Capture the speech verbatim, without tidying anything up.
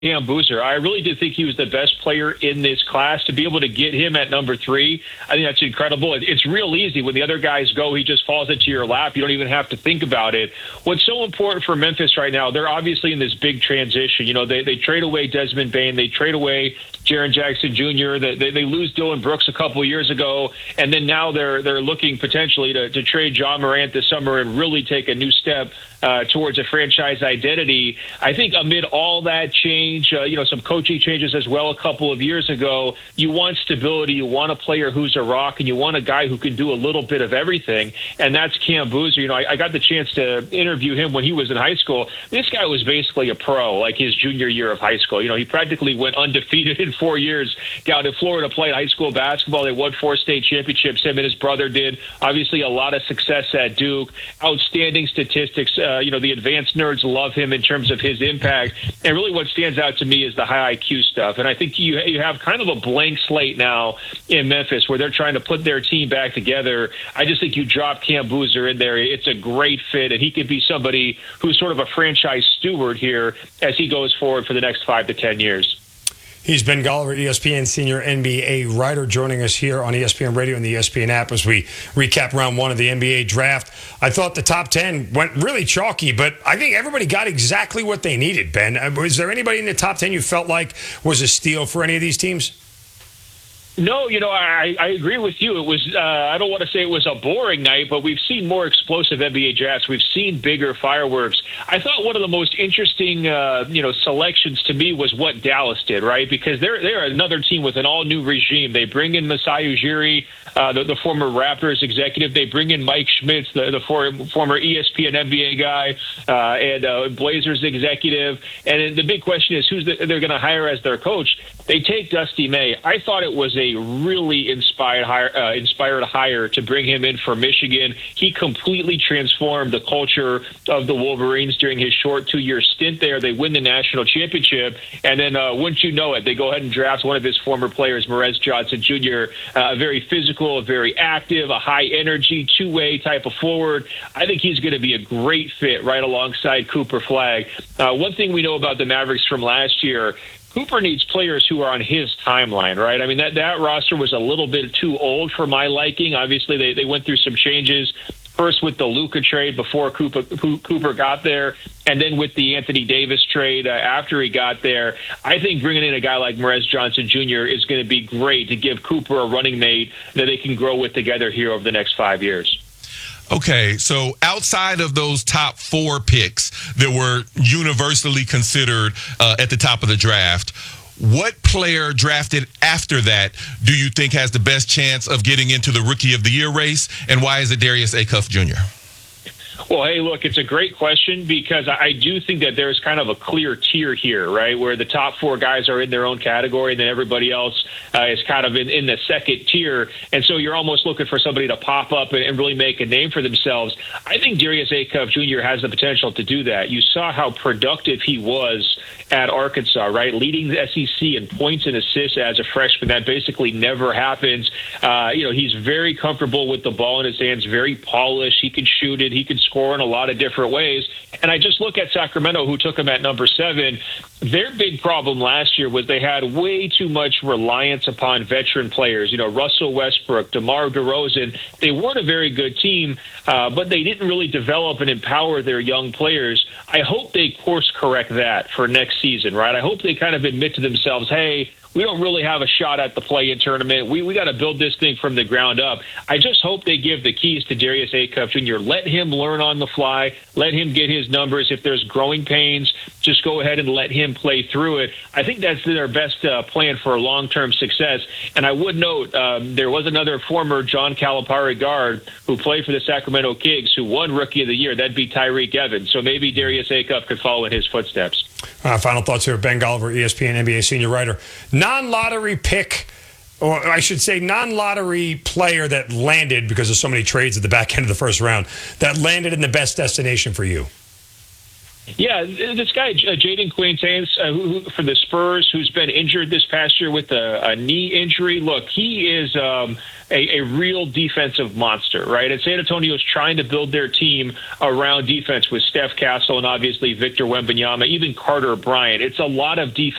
Cam Boozer. I really did think he was the best player in this class. To be able to get him at number three, I think that's incredible. It's real easy. When the other guys go, he just falls into your lap. You don't even have to think about it. What's so important for Memphis right now, they're obviously in this big transition. You know, they, they trade away Desmond Bane. They trade away Jaren Jackson Junior They, they, they lose Dylan Brooks a couple of years ago, and then now they're they're looking potentially to, to trade John Morant this summer and really take a new step uh, towards a franchise identity. I think amid all that change, uh, you know, some coaching changes as well a couple of years ago, you want stability. You want a player who's a rock, and you want a guy who can do a little bit of everything, and that's Cam Boozer. You know, I, I got the chance to interview him when he was in high school. This guy was basically a pro, like his junior year of high school. You know, he practically went undefeated in four years down in Florida, played high school basketball. They won four state championships. Him and his brother did. Obviously, a lot of success at Duke. Outstanding statistics. Uh, you know, the advanced nerds love him in terms of his impact. And really what stands out to me is the high I Q stuff. And I think you you have kind of a blank slate now in Memphis where they're trying to put their team back together. I just think you drop Cam Boozer in there. It's a great fit, and he could be somebody who's sort of a franchise steward here as he goes forward for the next five to ten years. He's Ben Golliver, E S P N senior N B A writer, joining us here on E S P N Radio and the E S P N app as we recap round one of the N B A draft. I thought the top ten went really chalky, but I think everybody got exactly what they needed, Ben. Was there anybody in the top ten you felt like was a steal for any of these teams? No, you know, I, I agree with you. It was, uh, I don't want to say it was a boring night, but we've seen more explosive N B A drafts. We've seen bigger fireworks. I thought one of the most interesting, uh, you know, selections to me was what Dallas did, right? Because they're, they're another team with an all-new regime. They bring in Masai Ujiri, uh, the, the former Raptors executive. They bring in Mike Schmitz, the, the for, former E S P N N B A guy, uh, and uh, Blazers executive. And the big question is who's the, they're going to hire as their coach. They take Dusty May. I thought it was a a really inspired hire, uh, inspired hire to bring him in for Michigan. He completely transformed the culture of the Wolverines during his short two-year stint there. They win the national championship, and then uh, wouldn't you know it, they go ahead and draft one of his former players, Morez Johnson Junior, uh, very physical, very active, a high-energy, two-way type of forward. I think he's going to be a great fit right alongside Cooper Flagg. Uh, one thing we know about the Mavericks from last year, Cooper needs players who are on his timeline, right? I mean, that, that roster was a little bit too old for my liking. Obviously, they, they went through some changes, first with the Luka trade before Cooper, Cooper got there, and then with the Anthony Davis trade uh, after he got there. I think bringing in a guy like Morez Johnson Junior is going to be great to give Cooper a running mate that they can grow with together here over the next five years. Okay, so outside of those top four picks that were universally considered uh, at the top of the draft, what player drafted after that do you think has the best chance of getting into the Rookie of the Year race, and why is it Darius Acuff Junior? Well, hey, look, it's a great question because I do think that there's kind of a clear tier here, right, where the top four guys are in their own category and then everybody else uh, is kind of in, in the second tier. And so you're almost looking for somebody to pop up and, and really make a name for themselves. I think Darius Acuff Junior has the potential to do that. You saw how productive he was at Arkansas, right, leading the S E C in points and assists as a freshman. That basically never happens. Uh, you know, he's very comfortable with the ball in his hands, very polished. He can shoot it. He can score in a lot of different ways. And I just look at Sacramento, who took him at number seven. Their big problem last year was they had way too much reliance upon veteran players. You know, Russell Westbrook, DeMar DeRozan. They weren't a very good team, uh, but they didn't really develop and empower their young players. I hope they course correct that for next season, right? I hope they kind of admit to themselves, hey, we don't really have a shot at the play-in tournament. We we got to build this thing from the ground up. I just hope they give the keys to Darius Acuff Junior Let him learn on the fly. Let him get his numbers. If there's growing pains, just go ahead and let him play through it. I think that's their best uh, plan for long-term success. And I would note um, there was another former John Calipari guard who played for the Sacramento Kings who won Rookie of the Year. That'd be Tyreke Evans. So maybe Darius Acuff could follow in his footsteps. Uh, final thoughts here. Ben Golliver, E S P N N B A senior writer. Non-lottery pick, or I should say non-lottery player that landed because of so many trades at the back end of the first round, that landed in the best destination for you. Yeah, this guy, Jaden Quaintance, uh, who, for the Spurs, who's been injured this past year with a, a knee injury. Look, he is um, a, a real defensive monster, right? And San Antonio is trying to build their team around defense with Steph Castle and obviously Victor Wembanyama, even Carter Bryant. It's a lot of defense.